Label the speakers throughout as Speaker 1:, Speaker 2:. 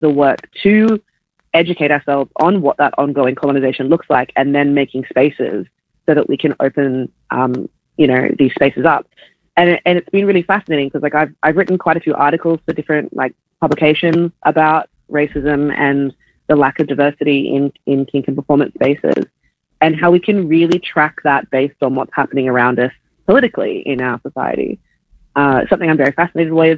Speaker 1: the work to educate ourselves on what that ongoing colonization looks like, and then making spaces so that we can open, these spaces up. And it's been really fascinating because like I've written quite a few articles for different like publications about racism and the lack of diversity in kink and performance spaces, and how we can really track that based on what's happening around us politically in our society. Something I'm very fascinated with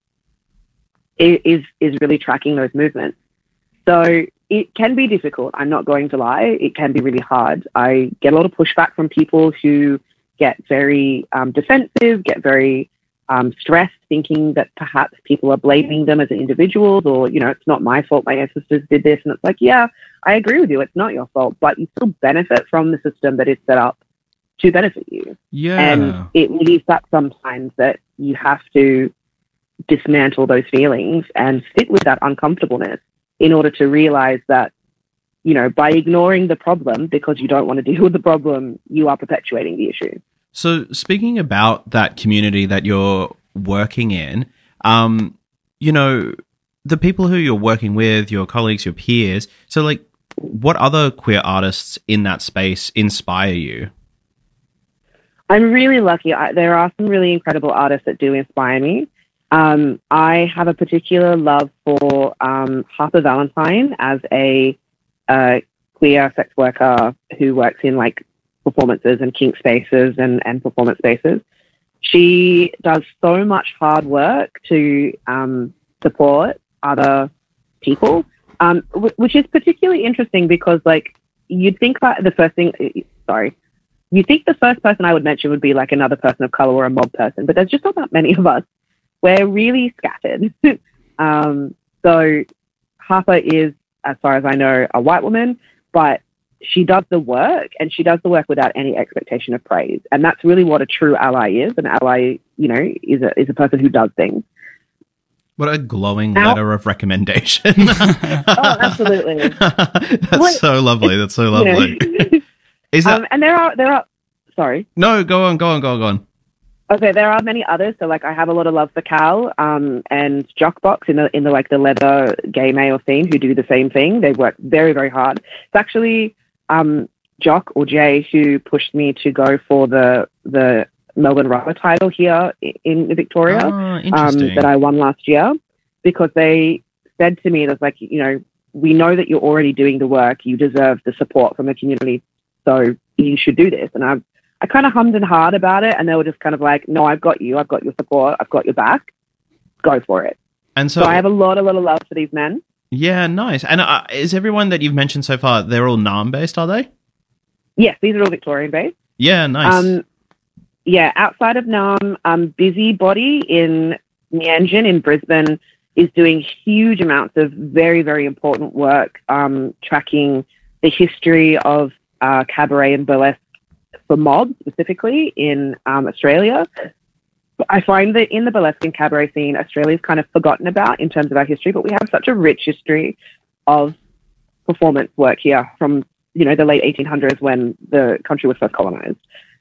Speaker 1: is really tracking those movements. So it can be difficult. I'm not going to lie. It can be really hard. I get a lot of pushback from people who get very defensive, get very stressed, thinking that perhaps people are blaming them as individuals, or, it's not my fault, my ancestors did this. And it's like, yeah, I agree with you. It's not your fault, but you still benefit from the system that is set up to benefit you.
Speaker 2: Yeah.
Speaker 1: And it leaves that sometimes that you have to dismantle those feelings and sit with that uncomfortableness in order to realize that, by ignoring the problem because you don't want to deal with the problem, you are perpetuating the issue.
Speaker 2: So speaking about that community that you're working in, the people who you're working with, your colleagues, your peers, so like what other queer artists in that space inspire you?
Speaker 1: I'm really lucky. There are some really incredible artists that do inspire me. I have a particular love for Harper Valentine as a queer sex worker who works in like performances and kink spaces and performance spaces. She does so much hard work to support other people, which is particularly interesting because like you'd think that the first person I would mention would be like another person of color or a mob person, but there's just not that many of us. We're really scattered. So Harper is, as far as I know, a white woman, but she does the work, and she does the work without any expectation of praise. And that's really what a true ally is. An ally, is a person who does things.
Speaker 2: What a glowing letter of recommendation.
Speaker 1: Oh, absolutely.
Speaker 2: That's so lovely. That's so lovely. Is that...
Speaker 1: and there are, sorry.
Speaker 2: No, go on.
Speaker 1: Okay, there are many others. So, like, I have a lot of love for Cal and Jockbox in the like the leather gay male scene who do the same thing. They work very, very hard. It's actually Jock or Jay who pushed me to go for the Melbourne Rubber title here in Victoria that I won last year, because they said to me, "That's like, we know that you're already doing the work. You deserve the support from the community, so you should do this." And I kind of hummed and hawed about it, and they were just kind of like, "No, I've got you. I've got your support. I've got your back. Go for it."
Speaker 2: And so
Speaker 1: I have a lot of love for these men.
Speaker 2: Yeah, nice. And is everyone that you've mentioned so far, they're all Naarm based, are they?
Speaker 1: Yes, these are all Victorian based.
Speaker 2: Yeah, nice.
Speaker 1: Outside of Naarm, Busybody in Meanjin in Brisbane is doing huge amounts of very, very important work, tracking the history of cabaret and burlesque for mobs specifically in Australia. I find that in the burlesque and cabaret scene, Australia's kind of forgotten about in terms of our history, but we have such a rich history of performance work here from, the late 1800s when the country was first colonized.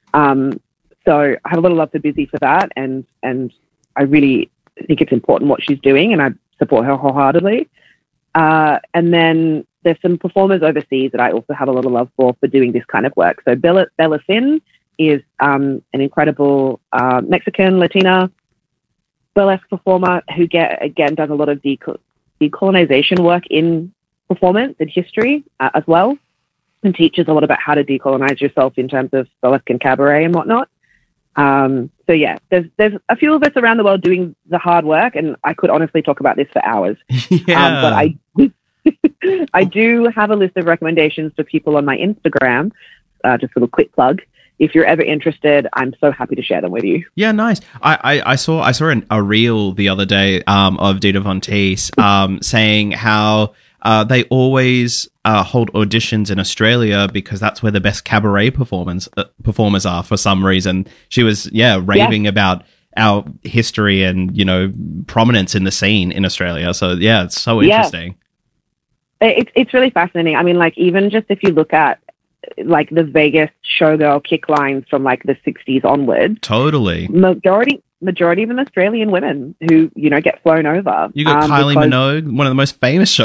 Speaker 1: So I have a lot of love for Busy for that, and I really think it's important what she's doing, and I support her wholeheartedly. And then there's some performers overseas that I also have a lot of love for doing this kind of work. So Bella Sin is an incredible Mexican Latina burlesque performer who does a lot of decolonization work in performance and history as well, and teaches a lot about how to decolonize yourself in terms of burlesque and cabaret and whatnot. So yeah, there's a few of us around the world doing the hard work, and I could honestly talk about this for hours.
Speaker 2: Yeah.
Speaker 1: But I do have a list of recommendations for people on my Instagram. Just a little quick plug. If you're ever interested, I'm so happy to share them with you.
Speaker 2: Yeah, nice. I saw a reel the other day of Dita Von Teese saying how they always hold auditions in Australia because that's where the best cabaret performers are for some reason. She was raving about our history and prominence in the scene in Australia. So yeah, it's so interesting.
Speaker 1: It's really fascinating. I mean, like, even just if you look at like the Vegas showgirl kick lines from like the 60s onwards.
Speaker 2: Totally.
Speaker 1: Majority of them Australian women who, you know, get flown over.
Speaker 2: You got Kylie Minogue, one of the most famous